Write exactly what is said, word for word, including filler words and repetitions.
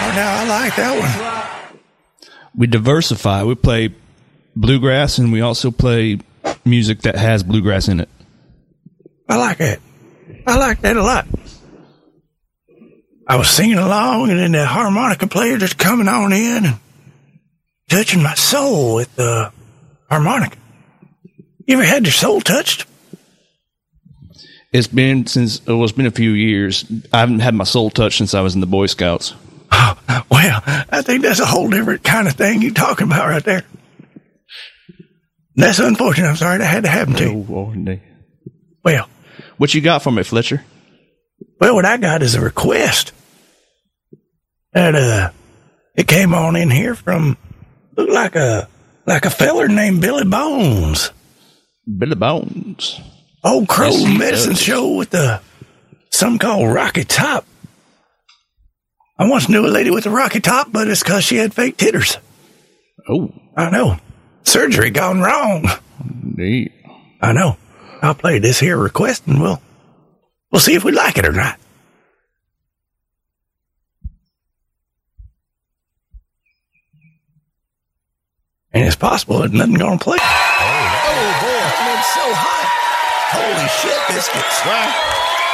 Oh, now I like that one. We diversify. We play bluegrass, and we also play music that has bluegrass in it. I like that. I like that a lot. I was singing along, and then the harmonica player just coming on in and touching my soul with the harmonica. You ever had your soul touched? It's been since, well, it's been a few years. I haven't had my soul touched since I was in the Boy Scouts. Oh, well, I think that's a whole different kind of thing you're talking about right there. That's unfortunate. I'm sorry that had to happen to you. Oh, no. Well. What you got for me, Fletcher? Well, what I got is a request. That, uh, it came on in here from, looked like a, like a feller named Billy Bones. Billy Bones. Old Crow Yes, Medicine does. Show with the, something called Rocky Top. I once knew a lady with a rocky top, but it's because she had fake titters. Oh. I know. Surgery gone wrong. Yeah. I know. I'll play this here request and we'll, we'll see if we like it or not. And it's possible that nothing gonna play. Oh, oh boy, it's so hot. Holy shit, biscuits.